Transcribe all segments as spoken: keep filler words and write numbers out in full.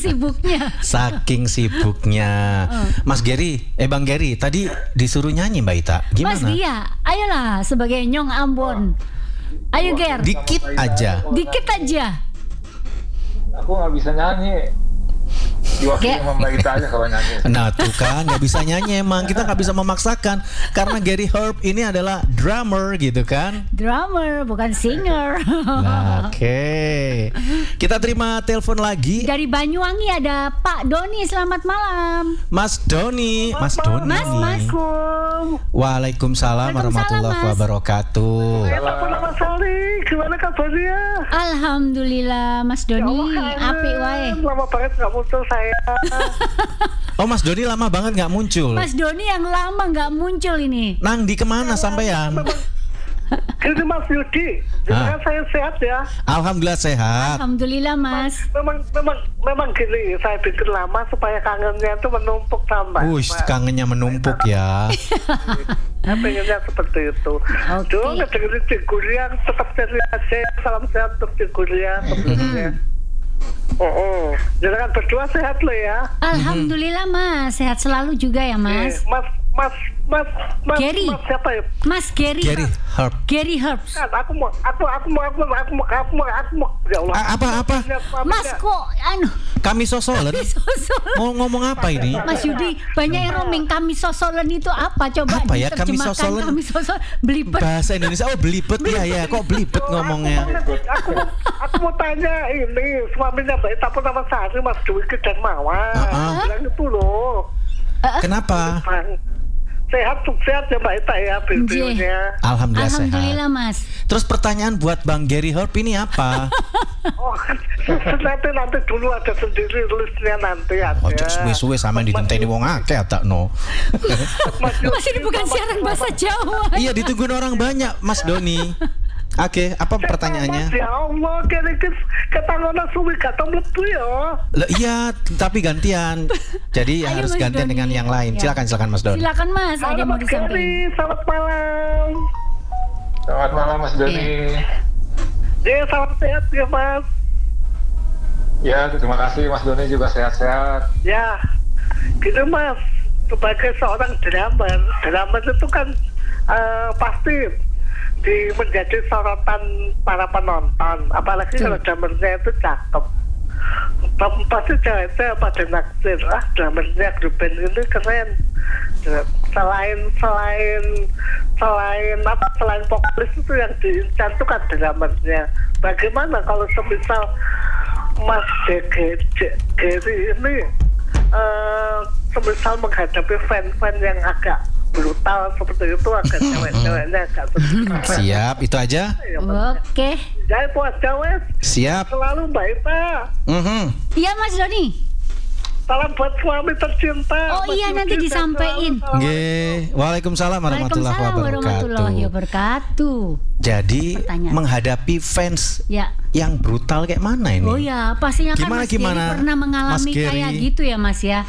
sibuknya. Saking sibuknya. Uh. Mas Gary, eh Bang Gary, tadi disuruh nyanyi Mbak Ita. Gimana? Mas Dia, ayolah sebagai Nyong Ambon. Ayo Ger. Dikit aja. Dikit aja. Aku nggak bisa nyanyi. Diwakili sama Mbak Ita aja kalau nyanyi. Nah tuh kan nggak bisa nyanyi emang, kita nggak bisa memaksakan karena Gary Herb ini adalah drummer gitu kan. Drummer bukan singer. Nah, Oke, okay. Kita terima telepon lagi. Dari Banyuwangi ada Pak Doni, selamat malam. Mas Doni, Mas Doni. Mas, Mas. Waalaikumsalam warahmatullahi Mas. wabarakatuh. Mas Ali, gimana kabarnya? Alhamdulillah Mas Doni, apik wae. Lama banget nggak muncul saya. Oh Mas Doni lama banget nggak muncul. Mas Doni yang lama nggak muncul ini. Nang di kemana sampean? Gini Mas Yudi, Ah. jangan saya sehat ya. Alhamdulillah sehat. Alhamdulillah Mas. Memang memang memang gini, saya bikin lama supaya kangennya itu menumpuk tambah. Wush, Mas. kangennya menumpuk ya. Saya pengennya seperti itu. Oke. Dulu ngedengerin Ciguria, tetap ceria aja. Salam sehat untuk Ciguria tentunya. Oh, oh. Jangan berdua sehat lo ya. Alhamdulillah Mas, sehat selalu juga ya Mas. Eh, Mas, Mas, Mas, Mas, Gary. Mas siapa ya? Mas Gary. Gary Herb. Gary Herbs. Kan, aku mau, aku, aku mau, aku mau, aku mau, aku mau, aku mau, ya Allah. A- apa, apa? Mas kok anu Kami sosolen. sosolen. Mau ngomong apa ini? Mas Yudi, banyak yang roaming kami sosolen itu apa? Coba Apa ya, kami diterjemahkan. sosolen? Kami sosolen belibet. Bahasa Indonesia. Oh belibet ya ya. Kok belibet ngomongnya? Aku, mau, aku mau tanya ini, suaminya Mbak Ita pun nama Sari, Mas Dwiki dan Mawar. Uh-uh. Bilang itu loh. Kenapa? Bang, sehat, sukses ya Mbak Ita ya, videonya. Alhamdulillah, Alhamdulillah sehat. Mas. Terus pertanyaan buat Bang Gary Herb ini apa? Oh, nanti nanti dulu ada sendiri listnya nanti ada. Oh, cek suwe-suwe sama ditenteni wong akeh tak no. Mas Yudi, Mas ini bukan siaran bahasa Jawa. Iya ditungguin orang banyak Mas Doni. Oke, apa pertanyaannya? Mas, ya Allah, kira-kira ketanggona suwi gak mlebu ya. Lah, iya, tapi gantian. Jadi Ayo, harus Mas gantian Doni. dengan yang lain. Ya. Silakan, silakan Mas Doni. Silakan Mas, ada yang mau Mas Gary, disampaikan. selamat malam. Selamat malam Mas Doni. Ya, salam sehat ya Mas. Ya, terima kasih Mas Doni juga sehat-sehat. Ya, gitu Mas. Sebagai seorang drummer, drummer itu kan eh, pasti di menjadi sorotan para penonton. Apalagi Betul. kalau drummernya itu cakep. P- Pasti cewek-cewek pada naksir. Ah, drummernya grup band ini keren. Selain selain selain apa selain vokalis itu yang diincar itu kan drummernya. Bagaimana kalau semisal Mas Gary ini uh, semisal menghadapi fan-fan yang agak brutal seperti itu, agak cewek-ceweknya agak suka. Siap, itu aja. Ya, Mas. Oke. Ya itu aja wes. Siap. Selalu Mbak Ita. Mhm. Iya Mas Doni. Salam buat suami tercinta. Oh Mas iya, Yudi, nanti sehat disampaikan. selalu. Nggih. Waalaikumsalam warahmatullahi Waalaikumsalam warahmatullahi wabarakatuh. wabarakatuh. Jadi Pertanyaan. menghadapi fans Ya. yang brutal kayak mana ini? Oh ya, pastinya kan Gimana, Mas Gary gimana, pernah Mas mengalami Gary? kayak gitu ya Mas ya.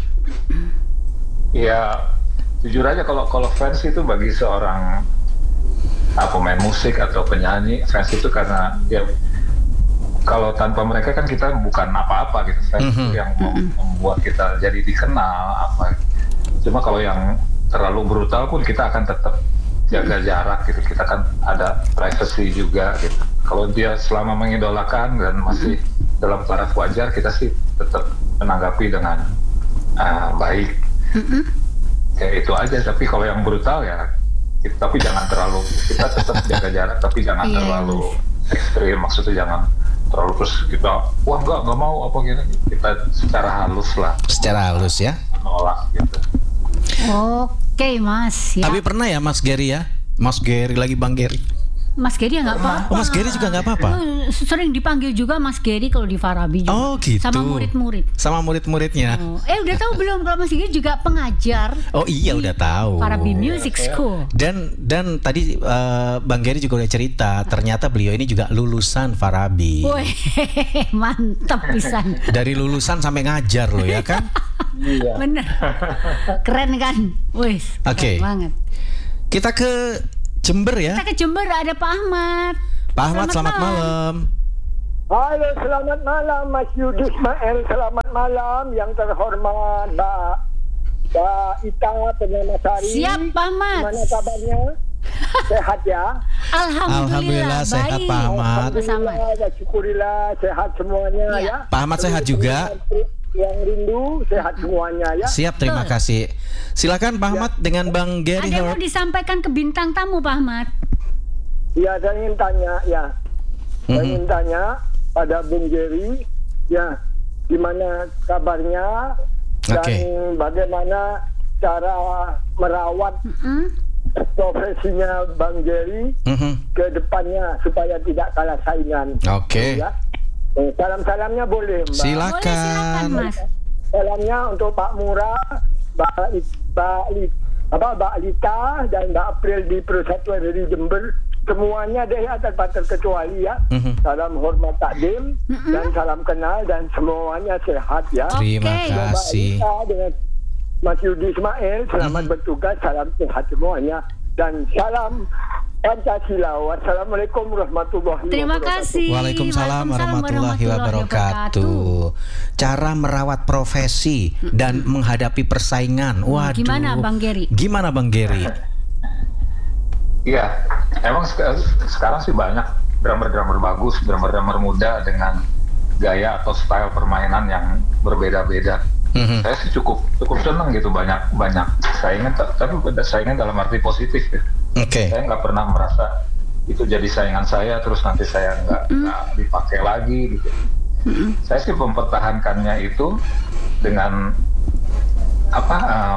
Ya, jujur aja kalau kalau fans itu bagi seorang ah, pemain musik atau penyanyi, fans itu karena ya kalau tanpa mereka kan kita bukan apa-apa gitu. Fans Mhm. itu yang mem- membuat kita jadi dikenal apa. Cuma kalau yang terlalu brutal pun kita akan tetap jaga jarak gitu. Kita kan ada privacy juga gitu. Kalau dia selama mengidolakan dan masih dalam taraf wajar, kita sih tetap menanggapi dengan ah, baik. Kayak itu aja. Tapi kalau yang brutal ya, kita, tapi jangan terlalu, kita tetap jaga jarak, tapi jangan Iya, terlalu ekstrim. Maksudnya jangan terlalu terus kita, wah enggak, enggak mau apa gitu. Kita secara halus lah Secara halus ya. menolak gitu. Oke Mas ya. Tapi pernah ya Mas Gary ya? Mas Gary lagi Bang Gary. Mas Gary ya nggak apa-apa. Oh Mas Gary juga nggak apa-apa? Eh, Sering dipanggil juga Mas Gary kalau di Farabi juga. Oh gitu. Sama murid-murid. Sama murid-muridnya. Oh. Eh udah tahu belum kalau Mas Gary juga pengajar Oh iya di udah tahu. Farabi Music School. Dan dan tadi eh, Bang Gary juga udah cerita, ternyata beliau ini juga lulusan Farabi. Woi, mantap pisan. Dari lulusan sampai ngajar loh ya kan? Iya. Bener. Keren kan? Wis. keren Oke. banget. Kita ke Jember ya. Kita ke Jember ada Pak Ahmad. Pak Ahmad selamat malam. Halo, selamat malam Mas Yudi Ismail. Selamat malam yang terhormat Mbak Mbak Ita Pernamasari. Siap, Pak Ahmad. Gimana kabarnya? Sehat ya? Alhamdulillah, Alhamdulillah sehat, baik. Pak Ahmad. Alhamdulillah, syukurillah sehat semuanya Iya. ya. Pak Ahmad sehat juga. Yang rindu sehat semuanya ya. Siap, terima Betul. kasih. Silakan Pak Ahmad dengan Bang Gary Ada yang mau Herb. disampaikan ke bintang tamu, Pak Ahmad? Ya, saya ingin tanya ya. Saya Mhm. ingin tanya pada Bung Jerry ya, gimana kabarnya dan Oke. bagaimana cara merawat Mm-mm. profesinya Bang Jerry Mhm. ke depannya supaya tidak kalah saingan. Oke. Ya. Eh, salam-salamnya boleh, Mbak. Boleh, silakan, Silakan. Mas. Salamnya untuk Pak Murah, Mbak I- Mbak Li- apa Mbak Lita dan Mbak April di Persatuan dari Jember. Semuanya deh ya, tanpa terkecuali ya. Mhm. Salam hormat takdim Mhm. dan salam kenal dan semuanya sehat ya. Terima Oke. Mbak kasih. Lita dengan Mas Yudi Ismail, selamat Mhm. bertugas, salam sehat semuanya dan salam Pancasila. Wassalamualaikum warahmatullahi Terima wabarakatuh. kasih. Waalaikumsalam warahmatullahi wabarakatuh. Cara merawat profesi dan menghadapi persaingan. Waduh. Gimana, Bang Gary? Gimana Bang Gary? Iya, emang sek- sekarang sih banyak drummer-drummer bagus, drummer-drummer muda dengan gaya atau style permainan yang berbeda-beda. Mhm. Saya sih cukup cukup senang gitu, banyak banyak saingan, ta- tapi beda saingan dalam arti positif ya. Oke. Saya nggak pernah merasa itu jadi saingan saya terus nanti saya nggak nggak dipakai lagi gitu. Saya sih mempertahankannya itu dengan apa uh,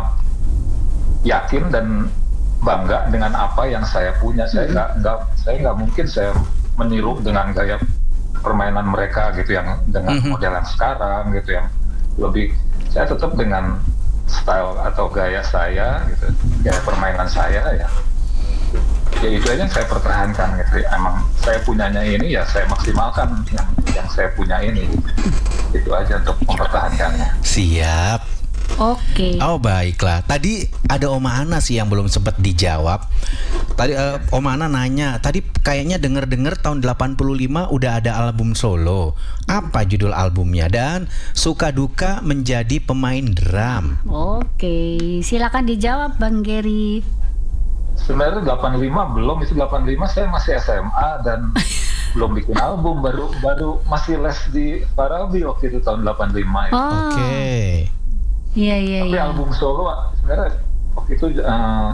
yakin dan bangga dengan apa yang saya punya. Saya nggak nggak saya nggak mungkin saya meniru dengan gaya permainan mereka gitu yang dengan Mhm. model yang sekarang gitu yang lebih. Saya tetap dengan style atau gaya saya gitu, gaya permainan saya ya. Ya itu aja yang saya pertahankan gitu. Emang saya punyanya ini ya saya maksimalkan yang yang saya punya ini. Gitu. Itu aja untuk mempertahankannya. Siap. Oke. Oh baiklah. Tadi ada Oma Ana sih yang belum sempat dijawab. Tadi eh, Oma Ana nanya, tadi kayaknya denger-denger tahun delapan puluh lima udah ada album solo. Apa judul albumnya dan suka duka menjadi pemain drum? Oke, silakan dijawab, Bang Gary. Sebenarnya delapan puluh lima belum, itu delapan puluh lima saya masih S M A dan belum bikin album, baru baru masih les di Parabi waktu itu tahun delapan puluh lima itu. Oh. Oke. Iya, iya, Tapi iya. album solo sebenarnya waktu itu eh,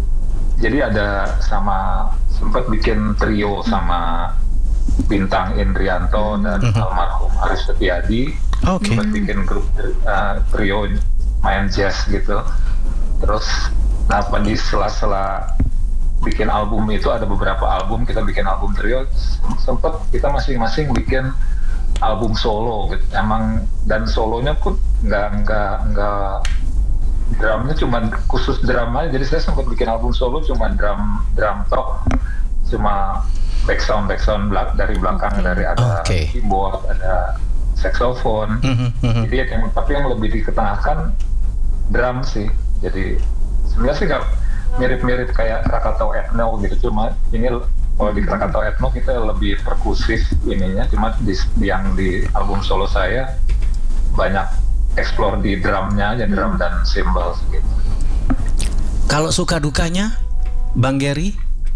jadi ada sama sempat bikin trio sama Bintang Indrianto dan Mhm. almarhum Aris Setiadi. Oke. Sempat bikin grup eh, trio main jazz gitu. Terus nah di sela-sela bikin album itu ada beberapa album, kita bikin album trio, sempat kita masing-masing bikin album solo gitu. Emang dan solonya pun nggak nggak nggak drumnya cuma khusus drum aja, jadi saya sempat bikin album solo cuma drum drum top, cuma back sound back sound belak- dari belakang, Oke. dari ada Oke. keyboard, ada saxophone. Mhm, mhm. Jadi yang tapi yang lebih diketengahkan drum sih. Jadi sebenarnya sih nggak mirip-mirip kayak Krakatau Ethno gitu, cuma ini kalau di Krakatau Ethno kita lebih perkusif ininya, cuma di, yang di album solo saya banyak explore di drumnya aja, drum dan cymbals gitu. Kalau suka dukanya, Bang Gary?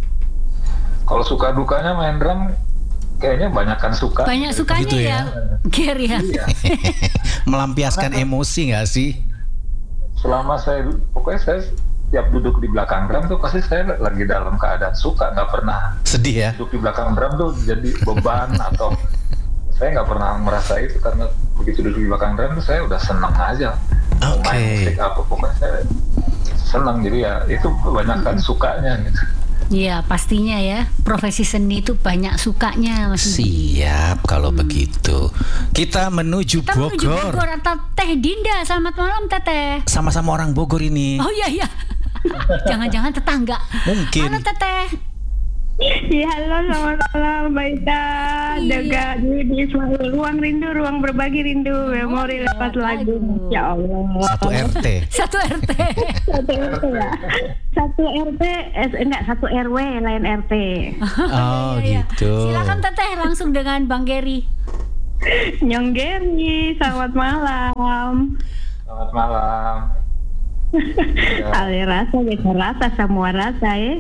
Kalau suka dukanya main drum kayaknya banyakan suka. Banyak sukanya Gitu ya, ya. Gary ya. Iya. Melampiaskan emosi nggak sih? Selama saya pokoknya saya tiap duduk di belakang drum tuh pasti saya lagi dalam keadaan suka, nggak pernah Sedih ya? duduk di belakang drum tuh jadi beban atau saya nggak pernah merasa itu, karena begitu duduk di belakang drum tuh saya udah seneng aja. Mau Oke. main musik apa pokoknya saya seneng, jadi ya itu kebanyakan sukanya gitu. Iya, pastinya ya. Profesi seni itu banyak sukanya, Mas. Siap kalau begitu. Kita menuju Kita menuju Bogor. Bogor atau Teh Dinda. Selamat malam, Teteh. Sama-sama orang Bogor ini. Oh iya, iya. Jangan-jangan tetangga. Mungkin. Halo, Teteh. Iya, halo, selamat malam, Mbak Ita. Iya. Jaga di Ismail. Ruang rindu, ruang berbagi rindu. Memori iya, lewat lagu. lagu. Ya Allah. Satu R T. Satu R T. Satu R T ya. Satu R T, eh, enggak, satu R W, lain R T. Oh Iya, iya. gitu. Silakan Teteh langsung dengan Bang Gary. Nyong Geri, selamat malam. Selamat malam. Ya. Ale rasa, beda rasa, semua rasa ya.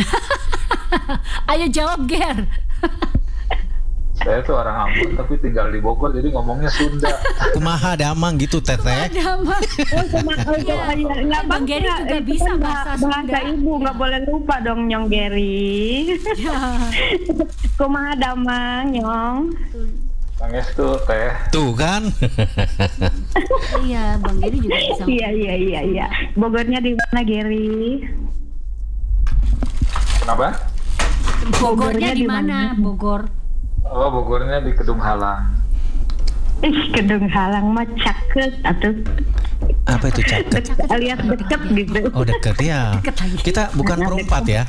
Ayo jawab, Ger. Saya tuh orang Ambon tapi tinggal di Bogor jadi ngomongnya Sunda. Kumaha damang gitu teteh. Damang. Oh, sama, oh, Iya. oh, iya, nggak Bang bangga. Geri juga Itu bisa kan bahasa bahasa Sunda. ibu, nggak boleh lupa dong Nyong Geri. Ya. Kumaha damang, Nyong. Pangestu teh. Tuh kan. Iya, Bang Geri juga bisa. Iya, iya, iya, iya. Bogornya di mana, Geri? Kenapa? Bogornya di di mana? mana? Bogor. Oh, Bogornya di Kedung Halang. Ih, Kedung Halang mah caket atau Apa itu caket? alias deket gitu. Oh deket ya. Deket lagi. Kita bukan perempat ya.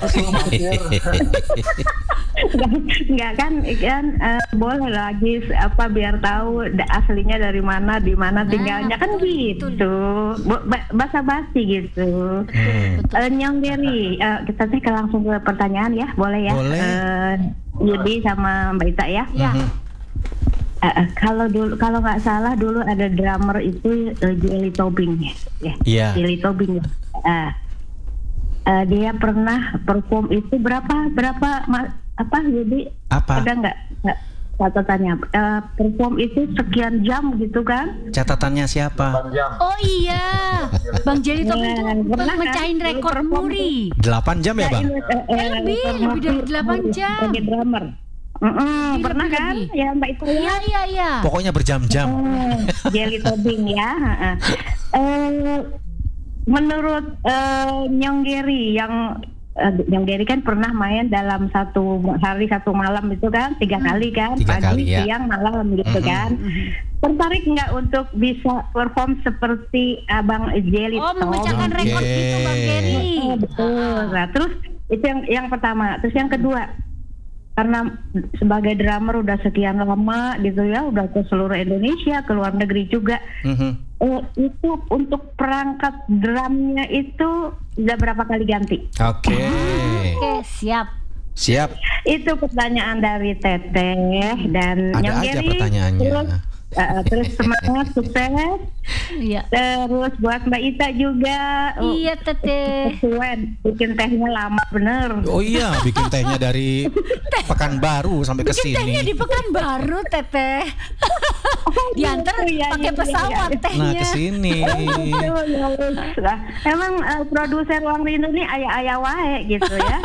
Enggak kan, kan eh, boleh lagi apa biar tahu da- aslinya dari mana, di mana Nah, tinggalnya kan betul, gitu. Bo- ba- basa-basi gitu. Hmm. Eh, Nyong Geri, eh, kita sih ke langsung ke pertanyaan ya, boleh ya? Boleh. Eh, Yudi sama Mbak Ita ya. Ya. Mhm. Eh, eh, kalau dulu kalau nggak salah dulu ada drummer itu eh, Jelly Tobing ya. Iya. Jelly Tobing. Eh, eh, dia pernah perform itu berapa berapa ma- apa jadi Apa? ada nggak nggak catatannya Eh, perform itu sekian jam gitu kan? Catatannya siapa? delapan jam. Oh iya, Bang Jelly Tobing Ya, tuh pernah kan? mecahin rekor Dulu muri. delapan jam ya bang? ini, eh, eh, Lebih, perform lebih dari itu delapan jam. sebagai drummer. Mm-mm, Lebih, pernah lebih, kan? lebih. Ya Mbak Ita ya. Iya iya iya. Pokoknya berjam-jam. Oh, Jelly Tobing ya. heeh. Eh, menurut eh, Nyong Geri yang eh, Nyong Geri kan pernah main dalam satu hari satu malam itu kan tiga kali kan, Tiga pagi, kali, ya. siang, malam gitu Mhm. kan. Tertarik nggak untuk bisa perform seperti Abang Jelly Oh, memecahkan Oke. rekor gitu Bang Geri. Oh, betul. Nah, terus itu yang yang pertama. Terus yang kedua, karena sebagai drummer udah sekian lama gitu ya, udah ke seluruh Indonesia, ke luar negeri juga. Mhm. Eh, itu untuk perangkat drumnya itu udah berapa kali ganti? Oke. Oke, siap. Siap. Itu pertanyaan dari Teteh dan Ada Nyong aja Geri. pertanyaannya. Terus, eh, terus semangat, sukses. Iya. Terus buat Mbak Ita juga. Oh, Iya, Teteh. Kesuwen, bikin tehnya lama bener. Oh iya, bikin tehnya dari Pekanbaru sampai ke Bikin tehnya sini. di Pekanbaru, Teteh. Diantar Iya, iya, pakai iya, pesawat iya. tehnya. Nah, ke sini. Nah, emang uh, produser Ruang Rindu ini ayah-ayah wae gitu ya.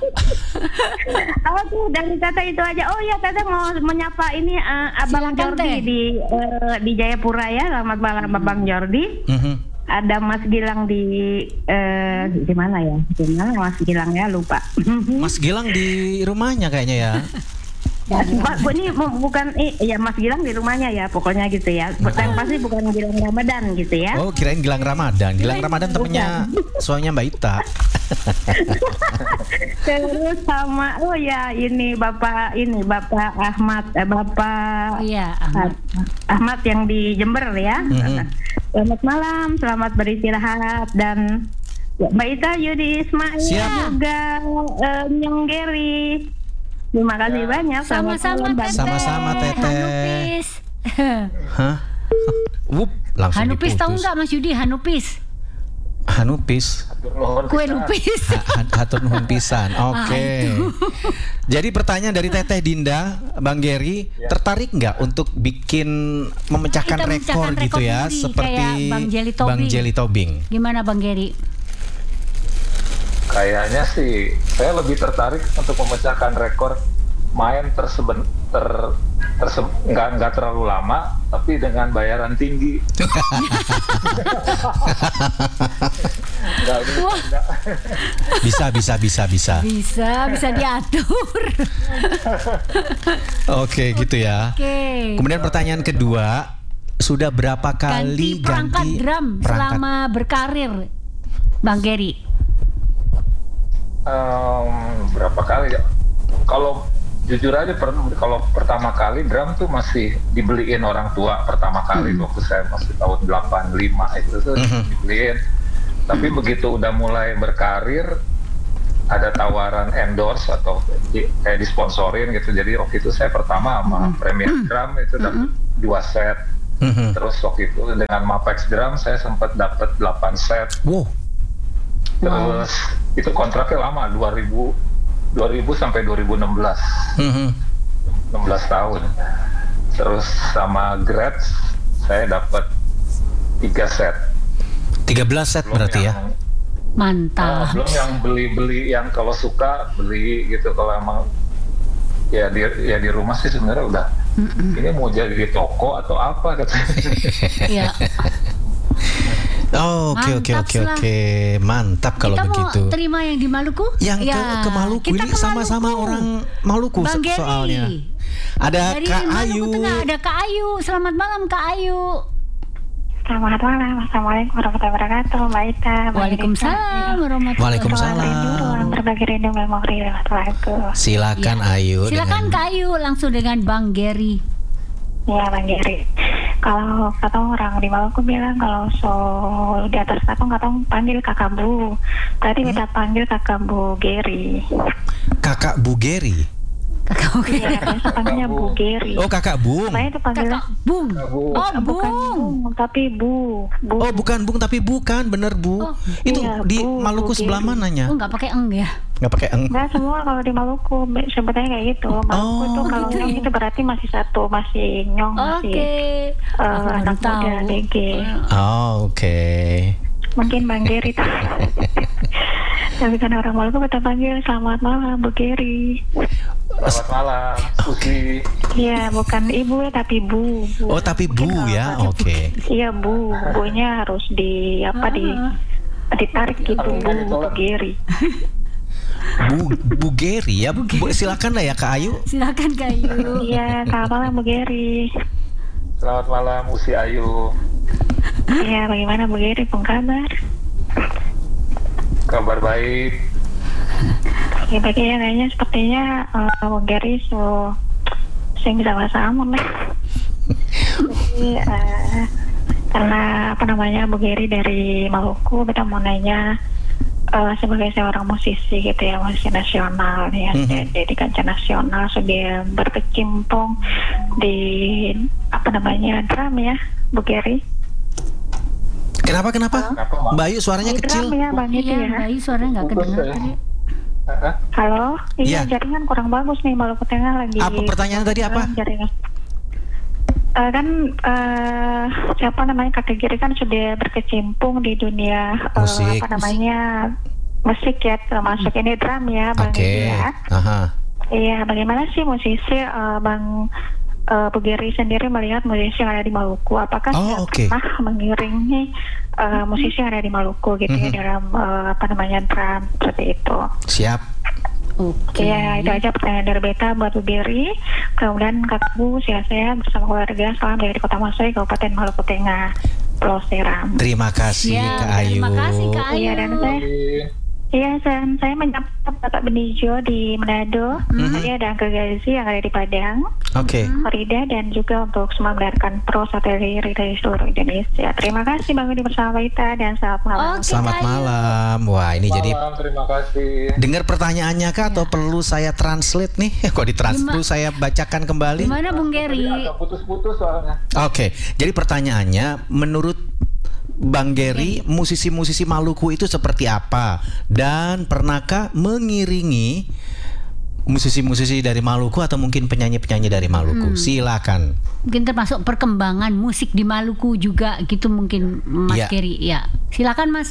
Oh tuh dari Tete itu aja. Oh ya Tete mau menyapa ini uh, Abang Silakan, Jordi Teh. di uh, di Jayapura ya. Selamat malam Abang Jordi. Mhm. Ada Mas Gilang di uh, di mana ya? Di mana Mas Gilang ya lupa. Mas Gilang di rumahnya kayaknya ya. Ya, Pak, bu, ini mu- bukan eh, ya Mas Gilang di rumahnya ya, pokoknya gitu ya. Yang pasti bukan Gilang Ramadan gitu ya. Oh, kirain Gilang Ramadan. Gilang Ramadan temennya suaminya Mbak Ita. Terus sama oh ya ini Bapak ini Bapak Ahmad eh, Bapak Iya, Ahmad. Ahmad yang di Jember ya. Mhm. Selamat malam, selamat beristirahat dan ya, Mbak Ita Yudi Ismail Siap. juga eh, Nyong Geri. Terima kasih banyak. Selamat Sama-sama, malam, Mbak. Teteh. Sama-sama, Teteh. Hanupis. Hah? Wup, langsung Hanupis tahu diputus. nggak Mas Yudi? Hanupis. Hanupis. Nuhun Kue pisan. lupis. Ha- ha- Hatur nuhun pisan. Oke. Ah, itu. Jadi pertanyaan dari Teteh Dinda, Bang Geri, Ya. tertarik nggak untuk bikin memecahkan Kita rekor memecahkan gitu rekor ya, muri, seperti kayak Bang Jelly Tobing. Bang Jelly Tobing? Gimana Bang Geri? Kayaknya sih saya lebih tertarik untuk memecahkan rekor main terseben ter terse, nggak nggak terlalu lama tapi dengan bayaran tinggi. Nggak, ini Wah. nggak. Bisa, bisa, bisa, bisa. Bisa, bisa diatur. Oke, gitu ya. Oke. Kemudian pertanyaan kedua, sudah berapa kali Ganti perangkat ganti drum perangkat? selama berkarir, Bang Geri? Em, berapa kali ya? Kalau jujur aja per, kalau pertama kali drum tuh masih dibeliin orang tua pertama kali waktu saya masih tahun delapan puluh lima itu tuh Mhm. dibeliin. Tapi begitu udah mulai berkarir ada tawaran endorse atau di, kayak disponsorin gitu. Jadi waktu itu saya pertama sama Mm-hmm. Premier Drum itu dapat dua set. Mhm. Terus waktu itu dengan Mapex Drum saya sempat dapat delapan set. Wow. Terus itu kontraknya lama, dua ribu sampai dua ribu enam belas. Mhm. enam belas tahun. Terus sama Gretsch saya dapat tiga set. tiga belas set Belum berarti ya. yang- Mantap. Ah, belum yang beli-beli yang kalau suka beli gitu, kalau emang ya di ya di rumah sih sebenarnya udah ini mau jadi di toko atau apa katanya. Ya. Oh, oke oke Mantap oke lah. oke. Mantap kalau Kita begitu. mau terima yang di Maluku? Yang ke, Ya, ke Maluku kita ini ke sama-sama Maluku. orang Maluku Bang so- Geri. soalnya. Ada Dari Kak Maluku Ayu. Tengah ada Kak Ayu. Selamat malam Kak Ayu. Selamat malam, Assalamualaikum warahmatullahi wabarakatuh, Mbak Ita. Mbak Waalaikumsalam warahmatullahi Waalaikumsalam. Rindu, ruang berbagi rindu memori lagu. Silakan Ya. Ayu. Silakan dengan- Kak Ayu langsung dengan Bang Geri. Ya, Bang Geri. Kalau kata orang di Maluku bilang kalau so di atas patung katong panggil kakak Bu. Tadi Hmm? kita panggil kakak Bu Geri. Kakak Bu Geri. Kakak Bung. Iya, biasa panggilnya Bu Geri. Oh, Kakak Bung. Makanya itu panggilnya Kakak Bung. Bu. Oh, bukan Bung. Bung, tapi Bu. Bu. Oh, bukan Bung tapi bukan, bener Bu. Oh, Itu iya, di Bu, Maluku Bu sebelah Geri. mananya? Oh, nggak pakai eng ya? Nggak pakai eng. Enggak, semua kalau di Maluku be- sebetulnya kayak gitu. Maluku Oh, itu kalau gitu nyong ya? itu berarti masih satu, masih nyong, Oke. masih eh, Aku baru anak muda, tahu. D G. Oh, oke. Mungkin Bang Geri tuh. Tapi kan orang Maluku kita panggil selamat malam Bu Geri. Selamat malam, Susi. Iya, bukan ibu ya tapi Bu. Bu. Oh, tapi Bu Mungkin, ya. eh, Oke. Iya Bu, Bu-nya harus di apa di ditarik gitu Bu, Bu Geri. Bu Bu Geri ya. Bu, silakan lah ya Kak Ayu. Silakan Kak Ayu. Iya, selamat malam Bu Geri. Selamat malam, Usi Ayu. Iya, bagaimana Bu Geri, pun kabar? Kabar baik. Ya, bagi yang kayaknya sepertinya uh, Bu Geri so saya bisa bahasa Ambon lah. Jadi uh, karena apa namanya Bu Geri dari Maluku, kita mau nanya uh, sebagai seorang musisi gitu ya, musisi nasional ya, Mhm. di, di, di kancah nasional, so dia berkecimpung di apa namanya drum ya, Bu Geri. Kenapa kenapa? Kenapa, Mak? Mbak Ayu suaranya Di kecil. drum ya Bang itu Iya, ya. Mbak Ayu suaranya nggak Putus kedengar ya. tadi. Hah? Halo, iya Iya. jaringan kurang bagus nih Maluku Tengah lagi. Apa pertanyaan tadi apa? Jaringan. Eh, kan eh, siapa namanya kakek Giri kan sudah berkecimpung di dunia eh, Musik. apa namanya musik ya, termasuk ini drum ya Bang Oke. Giri ya. Aha. Iya, bagaimana sih musisi eh, Bang eh, Bu Giri sendiri melihat musisi yang ada di Maluku? Apakah Oh, sudah oke. pernah mengiringi eh, musisi yang ada di Maluku gitu ya Mhm. dalam eh, apa namanya drum seperti itu? Siap. Oke. Iya, itu aja pertanyaan dari Beta buat Bu Giri. Kemudian Kak Bu, sehat-sehat bersama keluarga. Salam dari Kota Masoi, Kabupaten Maluku Tengah, Pulau Seram. Terima kasih Ya, Kak Ayu. terima kasih Kak Ayu. Iya, dan saya Iya, dan saya menyapa Bapak Benijo di Manado, Mhm. tadi ada Angga Gazi yang ada di Padang, Oke. Florida, dan juga untuk semua mendengarkan Pro Satelit dari seluruh Indonesia. Terima kasih Bang Udi bersama kita dan selamat malam. Oke, Selamat Kak Ayu. malam. Wah, ini jadi Malam, terima kasih. dengar pertanyaannya Kak atau perlu saya translate nih? Kok ditranslate Gima- perlu saya bacakan kembali? Gimana Bung Geri? Tadi agak putus-putus soalnya. Oke, jadi pertanyaannya menurut Bang Geri, musisi-musisi Maluku itu seperti apa? Dan pernahkah mengiringi musisi-musisi dari Maluku atau mungkin penyanyi-penyanyi dari Maluku? Silakan. Mungkin termasuk perkembangan musik di Maluku juga gitu mungkin Mas Ya. Geri. Ya, silakan Mas.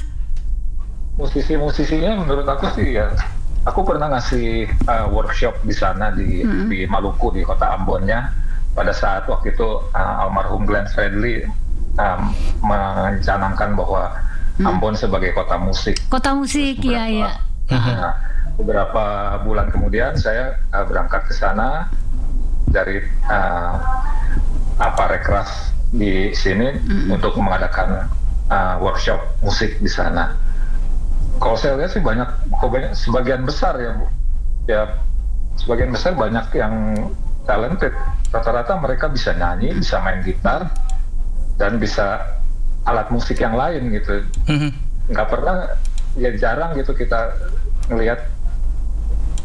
Musisi-musisinya menurut aku sih ya, aku pernah ngasih uh, workshop di sana di di Maluku, di kota Ambonnya, pada saat waktu itu uh, almarhum Glenn Fredly um, mencanangkan bahwa Ambon sebagai kota musik. Kota musik ya ya. Nah, beberapa bulan kemudian saya uh, berangkat ke sana dari uh, apa Rekras di sini untuk mengadakan uh, workshop musik di sana. Kalau saya lihat sih banyak, kok banyak sebagian besar ya, Bu. Ya sebagian besar banyak yang talented. Rata-rata mereka bisa nyanyi, bisa main gitar, dan bisa alat musik yang lain gitu. Mhm. Nggak pernah, ya jarang gitu kita ngelihat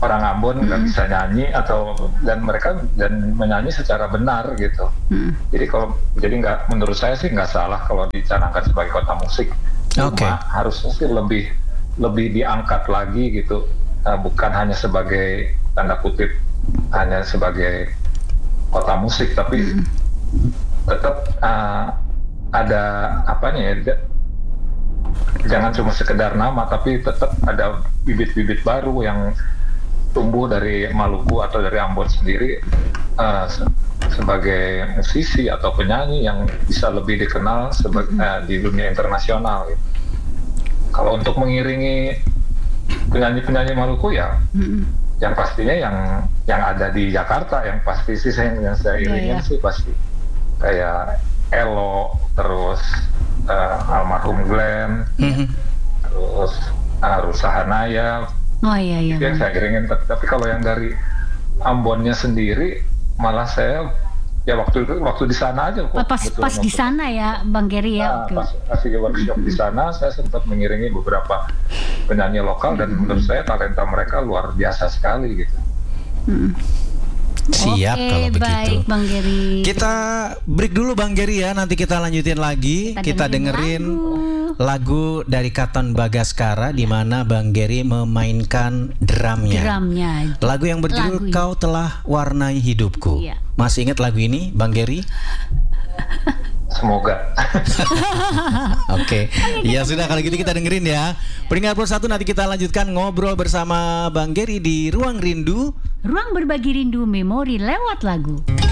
orang Ambon nggak bisa nyanyi atau dan mereka dan menyanyi secara benar gitu. Hmm. Jadi kalau jadi nggak menurut saya sih nggak salah kalau dicanangkan sebagai kota musik. Oke. Cuma harusnya sih lebih lebih diangkat lagi gitu, uh, bukan hanya sebagai tanda kutip hanya sebagai kota musik, tapi hmm. tetap uh, ada apanya ya. Jangan cuma sekedar nama, tapi tetap ada bibit-bibit baru yang tumbuh dari Maluku atau dari Ambon sendiri uh, se- sebagai musisi atau penyanyi yang bisa lebih dikenal seba- uh, di dunia internasional. Gitu. Kalau untuk mengiringi penyanyi-penyanyi Maluku ya, mm-hmm. yang pastinya yang yang ada di Jakarta, yang pasti sih saya, yang saya iringin yeah, yeah. sih pasti kayak Elo, terus uh, almarhum Glenn, mm-hmm. terus uh, Rusa Hanaya. Oh iya iya. Itu yang saya iringin. Tapi, tapi kalau yang dari Ambonnya sendiri, malah saya ya waktu itu waktu di sana aja kok. Pas betul, pas di sana ya, Bang Gary ya. Nah, pas kasih workshop di sana, saya sempat mengiringi beberapa penyanyi lokal dan mm-hmm. menurut saya talenta mereka luar biasa sekali gitu. Mm. Siap Oke, kalau begitu. Baik, Bang Gary. Kita break dulu Bang Gary ya, nanti kita lanjutin lagi. Kita, kita dengerin, dengerin lagu. lagu dari Katon Bagaskara di mana Bang Gary memainkan drumnya. Drumnya. Lagu yang berjudul lagu Kau Telah Warnai Hidupku. Iya. Masih ingat lagu ini, Bang Gary? Semoga. Oke, okay. Ya sudah kalau gitu kita dengerin ya. Peringkat puluh satu nanti kita lanjutkan ngobrol bersama Bang Gary di Ruang Rindu. Ruang berbagi rindu memori lewat lagu.